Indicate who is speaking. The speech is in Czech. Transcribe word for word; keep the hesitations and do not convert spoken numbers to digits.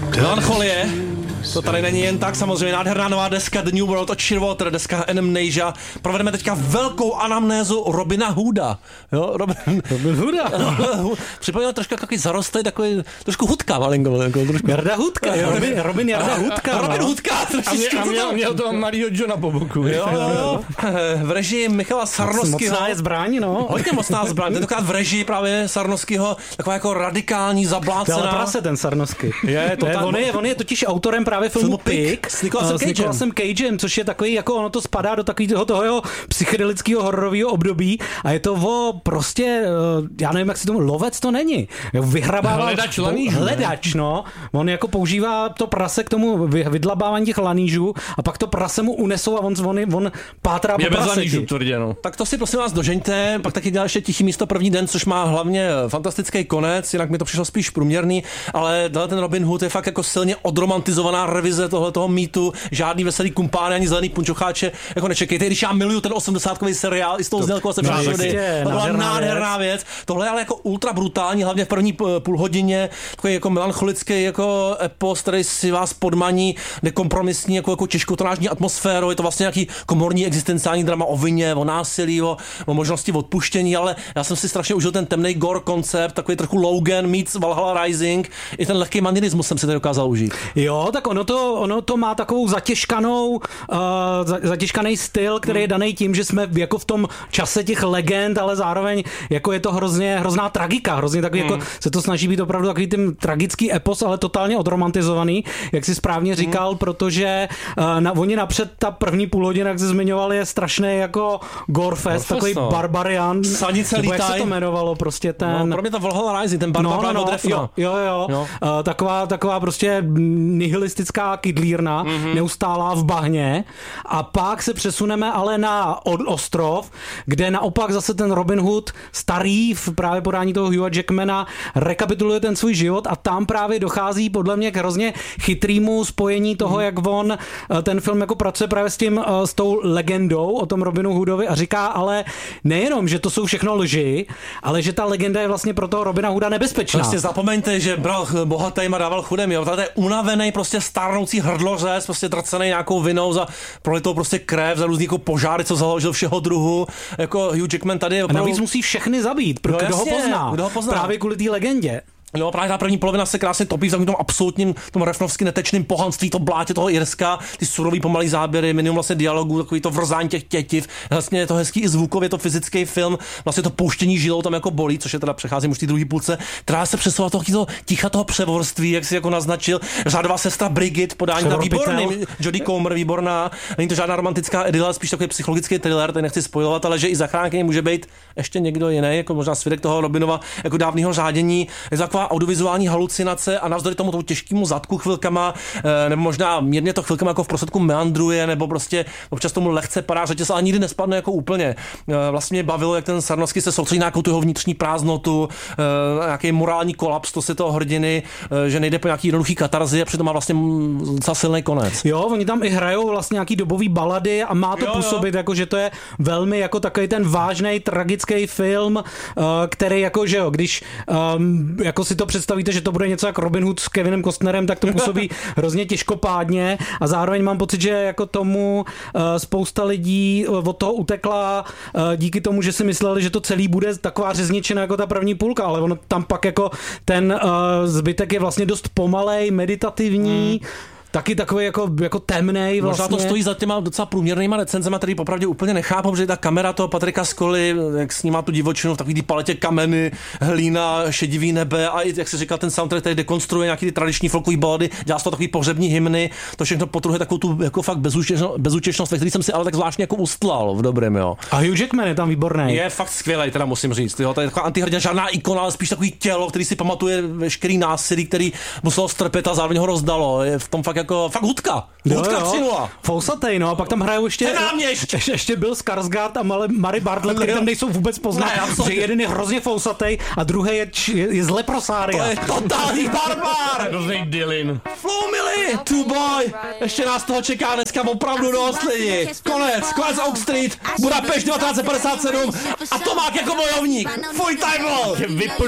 Speaker 1: Melancholie. To tady není jen tak, samozřejmě nádherná nová deska The New World od Shearwater, deska Amnesia. Provedeme teďka velkou anamnézu Robina Hooda. Jo, Robin,
Speaker 2: Robin Hooda.
Speaker 1: No, připomínal trošku takový zarostlý, takový trošku Hudka malinko. Trošku.
Speaker 2: Jarda Hudka, jo, Robin, Robin Jarda Hudka.
Speaker 1: Robin
Speaker 2: no.
Speaker 1: Hudka,
Speaker 3: A, mě, a měl, měl toho malýho Johna po boku.
Speaker 1: Jo, jo, v režii Michala Sarnowského.
Speaker 2: Mocná je zbraň, no.
Speaker 1: Hodně mocná zbraň, tentokrát v režii právě Sarnowského, taková jako radikální, zablácená.
Speaker 2: To je prase ten Sarnowský.
Speaker 1: Je, to
Speaker 2: ne,
Speaker 1: tak...
Speaker 2: on, je, on je totiž autorem právě filmu, filmu Pig
Speaker 1: s Nicolasem
Speaker 2: uh, Cagem. Cagem, což je takový, jako ono to spadá do takového toho jeho psychedelického hororového období a je to o prostě, uh, já nevím, jak si tomu, lovec to není. Vyhrabává...
Speaker 3: Hledač lanížů.
Speaker 2: Hledač, no. On jako používá to prase k tomu vydlabávání těch lanížů a pak to prase mu unesou a on, on, on pátrá po praseti.
Speaker 3: No.
Speaker 1: Tak to si prosím vás dožeňte, pak taky dělá ještě Tichý místo první den, což má hlavně fantastický konec, jinak mi to přišlo spíš průměrný, ale ten Robin Hood je fakt jako silně odromantizovaná revize tohle toho mýtu, žádný veselý kumpány ani zelený punčocháče, jako nečekejte, když já miluju ten osmdesátkový seriál i s tou znělkou a se všem všudy, to byla nádherná věc. věc. Tohle je ale jako ultra brutální, hlavně v první půl hodině, takový jako melancholický jako epos, který si vás podmaní nekompromisní jako, jako těžkotonážní atmosférou, je to vlastně nějaký komorní existenciální drama o vině, o násilí, o, o možnosti odpuštění, ale já jsem si strašně užil ten temnej gore koncept, takový trochu Logan meets Valhalla Rising, i ten lehký manirismus jsem si tady dokázal užít.
Speaker 2: Jo, tak ono to, ono to má takovou zatěžkanou, uh, zatěžkaný styl, který je daný tím, že jsme jako v tom čase těch legend, ale zároveň jako je to hrozně, hrozná tragika, hrozně takový, hmm. jako se to snaží být opravdu takový ten tragický epos, ale totálně odromantizovaný, jak si správně říkal, hmm. protože uh, na, oni napřed ta první půl hodina, jak se zmiňoval, je strašný jako gorefest, takový no. barbarian.
Speaker 1: Sanice lítaj.
Speaker 2: Jak se to jmenovalo, prostě ten...
Speaker 1: No, pro mě to Valhalla Rising, ten barbarian
Speaker 2: no, no,
Speaker 1: od refna.
Speaker 2: Jo, jo, jo. jo. Uh, taková, taková prostě nihilistická kydlírna, mm-hmm. neustálá v bahně. A pak se přesuneme ale na ostrov, kde naopak zase ten Robin Hood starý v právě podání toho Hugha Jackmana rekapituluje ten svůj život a tam právě dochází podle mě k hrozně chytrýmu spojení toho, mm. jak on ten film jako pracuje právě s tím, s tou legendou o tom Robinu Hoodovi a říká, ale nejenom, že to jsou všechno lži, ale že ta legenda je vlastně pro toho Robina Hooda nebezpečná.
Speaker 1: Prostě zapomeňte, že bral bohatým a dával chudem, jo. Tady je unavený, prostě stárnoucí hrdlořez, prostě drcený nějakou vinou za prolitou prostě krev, za různý jako požáry, co založil všeho druhu. Jako Hugh Jackman tady je opravdu...
Speaker 2: A navíc musí všechny zabít, protože no, kdo, ho pozná, kdo ho pozná. Právě kvůli té legendě.
Speaker 1: No, právě ta první polovina se krásně topí v takovém tom absolutním, tom refnovsky netečným pohanství, to blátě toho Irska, ty surový pomalý záběry, minimum vlastně dialogů, takový to vrzání těch tětiv. Vlastně je to hezký i zvukově, je to fyzický film, vlastně to pouštění žilou tam jako bolí, což je teda přecházím už v té druhé půlce, která se přesouvá toho, toho ticha toho převorství, jak si jako naznačil. Řádová sestra Bridget, podání na výborný, Jodie Comer výborná. Není to žádná romantická idyla, spíš takový psychologický thriller, tady nechci spojovat, ale že i zachránkyní může být ještě někdo jiný, jako možná svědek toho Robinova jako dávného řádění. Je to audiovizuální halucinace a navzdory tomu tomu těžkému zadku chvilkama, nebo možná mírně to chvilkama jako v prostředku meandruje, nebo prostě občas tomu lehce padá řetěz, ale nikdy nespadne jako úplně. Vlastně mě bavilo, jak ten Sarnowský se soustředí na nějakou tu jeho vnitřní prázdnotu, nějaký morální kolaps, to si toho hrdiny, že nejde po nějaký jednoduchý katarzi a přitom má vlastně docela silný konec.
Speaker 2: Jo, oni tam i hrajou vlastně nějaký dobový balady a má to jo, působit, jo. Jako, že to je velmi jako takový ten vážný tragický film, který jako, že jo, když um, jako si to představíte, že to bude něco jak Robin Hood s Kevinem Costnerem, tak to působí hrozně těžkopádně a zároveň mám pocit, že jako tomu uh, spousta lidí od toho utekla uh, díky tomu, že si mysleli, že to celý bude taková řezničina jako ta první půlka, ale ono tam pak jako ten uh, zbytek je vlastně dost pomalej, meditativní, hmm. Taky takový jako, jako temnej vlastně.
Speaker 1: Možná to stojí za těma docela průměrnýma recenzema, který popravdě úplně nechápou, protože ta kamera toho Patrika Scolly, jak snímá tu divočinu v takový té paletě kameny, hlína, šedivý nebe a i, jak se říká, ten soundtrack tady dekonstruuje nějaký ty tradiční folkový balady, dělá z toho takový pohřební hymny, to všechno potruhuje takovou tu jako fakt bezúčešnost, bezúčešnost, ve který jsem si ale tak zvláštně jako ustlal v dobrém, jo.
Speaker 2: A Hugh Jackman je tam výborný.
Speaker 1: Je fakt skvělý, teda musím říct, jo. To je taková antihrdina, žádná ikona, ale spíš takový tělo, který si pamatuje veškerý násilí, který muselo strpět a zároveň ho rozdalo. Je v tom fakt jako fakt hudka. Hudka tři nula.
Speaker 2: Fousatej, no, a pak tam hrajou ještě ještě, ještě Bill Skarsgård a Mary Bartlett, který tam nejsou vůbec poznat, ne, že jeden je hrozně fousatej a druhý je, je, je z leprosária.
Speaker 1: To je totální barbar.
Speaker 3: Hrozný Dylan.
Speaker 1: Flow Millie, Two Boy. Ještě nás toho čeká dneska opravdu dost lidi. Konec, konec Oak Street, Budapešť devatenáct set padesát sedm a Tomák jako bojovník. Fuj title.